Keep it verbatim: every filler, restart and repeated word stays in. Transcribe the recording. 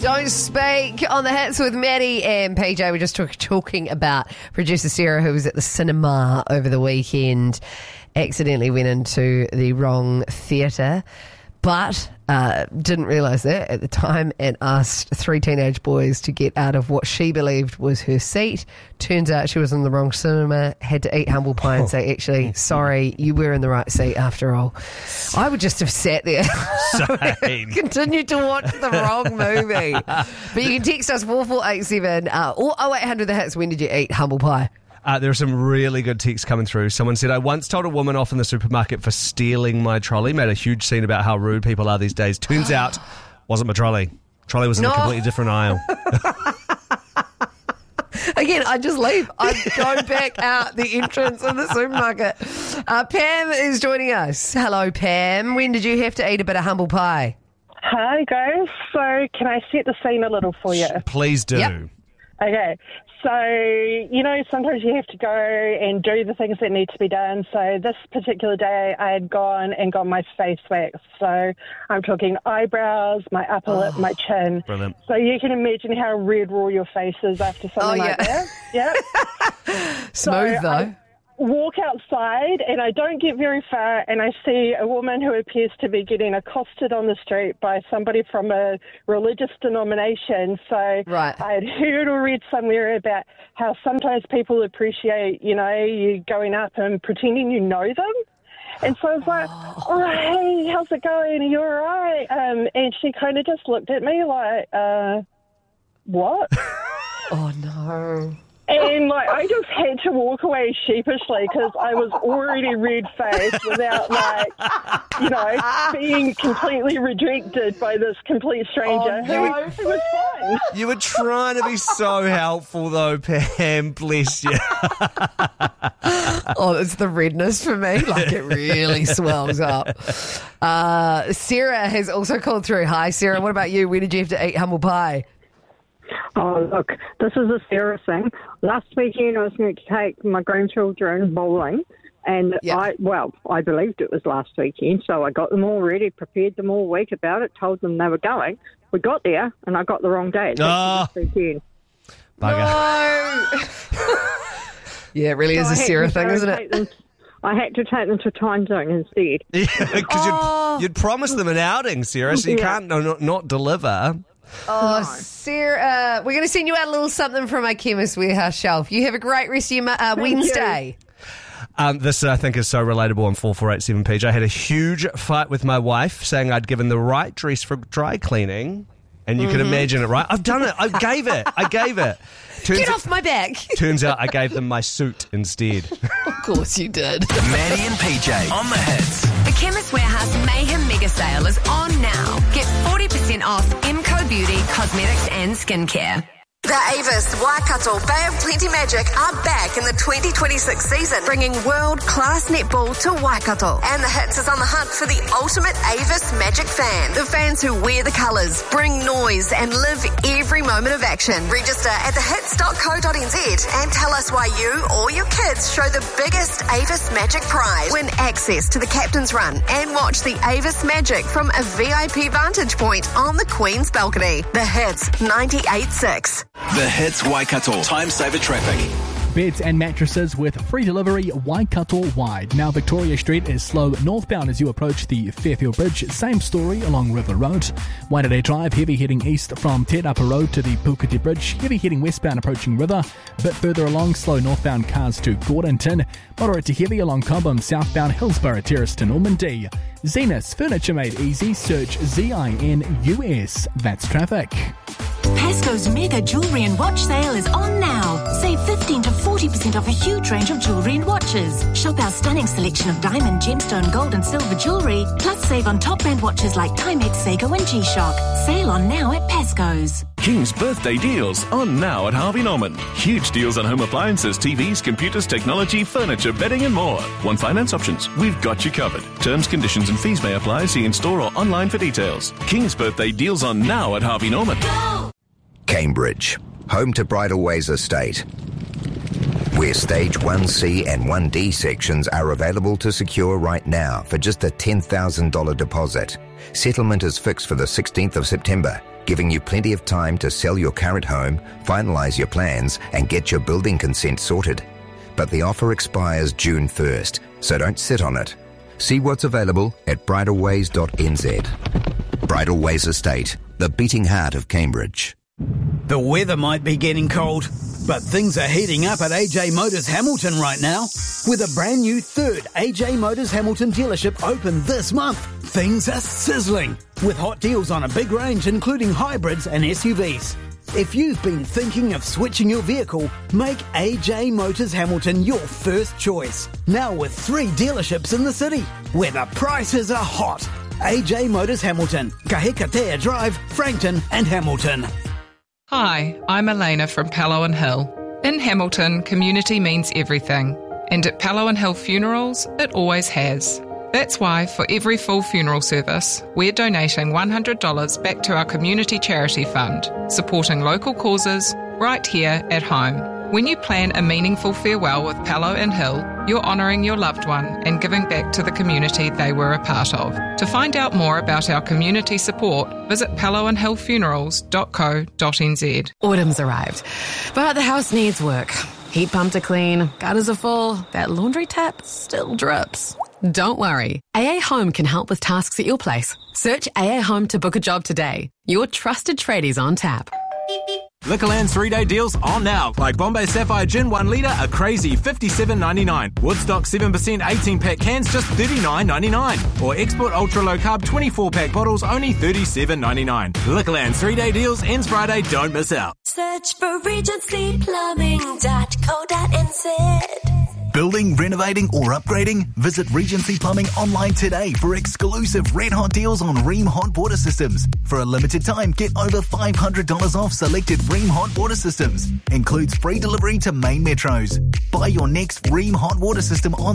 Don't Speak on the Hits with Maddie and P J. We're just talk- talking about producer Sarah, who was at the cinema over the weekend, accidentally went into the wrong theatre, but uh, didn't realise that at the time and asked three teenage boys to get out of what she believed was her seat. Turns out she was in the wrong cinema, had to eat humble pie and say, actually, sorry, you were in the right seat after all. I would just have sat there. Same. Continued to watch the wrong movie. But you can text us four four eight seven uh, or oh eight hundred the hits. When did you eat humble pie? Uh, there are some really good texts coming through. Someone said, I once told a woman off in the supermarket for stealing my trolley. Made a huge scene about how rude people are these days. Turns out, wasn't my trolley. Trolley was in No. a completely different aisle. Again, I just leave. I go back out the entrance of the supermarket. Uh, Pam is joining us. Hello, Pam. When did you have to eat a bit of humble pie? Hi, guys. So can I set the scene a little for you? Please do. Yep. Okay. So, you know, sometimes you have to go and do the things that need to be done. So this particular day I had gone and got my face waxed. So I'm talking eyebrows, my upper Oh, lip, my chin. Brilliant. So you can imagine how red raw your face is after something Oh, like yeah. that. Yeah. Smooth, So though. I walk outside and I don't get very far and I see a woman who appears to be getting accosted on the street by somebody from a religious denomination. So Right. I had heard or read somewhere about how sometimes people appreciate, you know, you going up and pretending you know them. And so I was like, oh, hey, how's it going? Are you all right? Um, and she kind of just looked at me like, uh, what? Oh, no. And, like, I just had to walk away sheepishly because I was already red-faced without, like, you know, being completely rejected by this complete stranger Oh, who, no. who was fine. You were trying to be so helpful, though, Pam. Bless you. Oh, it's the redness for me. Like, it really swells up. Uh, Sarah has also called through. Hi, Sarah. What about you? When did you have to eat humble pie? Oh, look, this is a Sarah thing. Last weekend I was going to take my grandchildren bowling, and Yeah. I, well, I believed it was last weekend, so I got them all ready, prepared them all week about it, told them they were going. We got there, and I got the wrong date. Ah. This weekend. Bugger. No. Yeah, it really is So a I had Sarah to thing, go isn't take it? them- I had to take them to time zone instead. Yeah, because Oh. you'd, you'd promised them an outing, Sarah, so you Yeah. can't no, not, not deliver. Oh, Sarah, we're going to send you out a little something from my Chemist Warehouse shelf. You have a great rest of your uh, you. Wednesday. Um, this, I think, is so relatable on four four eight seven P J. I had a huge fight with my wife saying I'd given the right dress for dry cleaning, and you can imagine it, right? I've done it. I gave it. I gave it. Turns, Get off my back. turns out I gave them my suit instead. Of course you did. Maddie and P J on the hits. The Chemist Warehouse Mayhem Mega Sale is on now. Get forty percent off M C O Beauty, cosmetics and skincare. The Avis, Waikato, Bay of Plenty Magic are back in the twenty twenty-six season, bringing world-class netball to Waikato. And the Hits is on the hunt for the ultimate Avis Magic fan. The fans who wear the colours, bring noise, and live every moment of action. Register at the hits dot co dot n z and tell us why you or your kids show the biggest Avis Magic prize. Win access to the Captain's Run and watch the Avis Magic from a V I P vantage point on the Queen's balcony. The Hits ninety-eight point six. The Hits Waikato. Time saver traffic. Beds and mattresses with free delivery Waikato wide. Now Victoria Street is slow northbound as you approach the Fairfield Bridge. Same story along River Road. Waitangi Drive, heavy heading east from Te Rapa Road to the Puketi Bridge. Heavy heading westbound approaching River. A bit further along, slow northbound cars to Gordonton. Moderate to heavy along Cobham, southbound Hillsborough Terrace to Normandy. Zenith, furniture made easy. Search Z I N U S. That's traffic. Pasco's mega jewellery and watch sale is on now. Save fifteen to forty percent off a huge range of jewellery and watches. Shop our stunning selection of diamond, gemstone, gold and silver jewellery. Plus save on top brand watches like Timex, Seiko and G-Shock. Sale on now at Pasco's. King's birthday deals on now at Harvey Norman. Huge deals on home appliances, T Vs, computers, technology, furniture, bedding and more. One finance options. We've got you covered. Terms, conditions and fees may apply. See in store or online for details. King's birthday deals on now at Harvey Norman. Go! Cambridge, home to Bridleways Estate, where Stage one C and one D sections are available to secure right now for just a ten thousand dollars deposit. Settlement is fixed for the sixteenth of September. giving you plenty of time to sell your current home, finalise your plans and get your building consent sorted. But the offer expires June first, so don't sit on it. See what's available at bridalways dot n z. Bridalways Estate, the beating heart of Cambridge. The weather might be getting cold, but things are heating up at A J Motors Hamilton right now. With a brand new third A J Motors Hamilton dealership open this month, things are sizzling with hot deals on a big range including hybrids and S U Vs. If you've been thinking of switching your vehicle, make A J Motors Hamilton your first choice. Now with three dealerships in the city, where the prices are hot. A J Motors Hamilton, Kahikatea Drive, Frankton and Hamilton. Hi, I'm Elena from Palo and Hill. In Hamilton, community means everything. And at Palo and Hill Funerals, it always has. That's why for every full funeral service, we're donating one hundred dollars back to our community charity fund, supporting local causes right here at home. When you plan a meaningful farewell with Palo and Hill, you're honouring your loved one and giving back to the community they were a part of. To find out more about our community support, visit palo and hill funerals dot co dot n z. Autumn's arrived, but the house needs work. Heat pump to clean, gutters are full, that laundry tap still drips. Don't worry, A A Home can help with tasks at your place. Search A A Home to book a job today. Your trusted tradies on tap. Liquorland's three-day deals on now, like Bombay Sapphire Gin one litre, a crazy fifty-seven ninety-nine. Woodstock seven percent eighteen-pack cans, just thirty-nine ninety-nine. Or Export Ultra Low Carb twenty-four-pack bottles, only thirty-seven ninety-nine. Liquorland's three-day deals ends Friday, don't miss out. Search for regency plumbing dot co dot n z. Building, renovating or upgrading? Visit Regency Plumbing online today for exclusive red hot deals on Rheem hot water systems. For a limited time, get over five hundred dollars off selected Rheem hot water systems. Includes free delivery to main metros. Buy your next Rheem hot water system on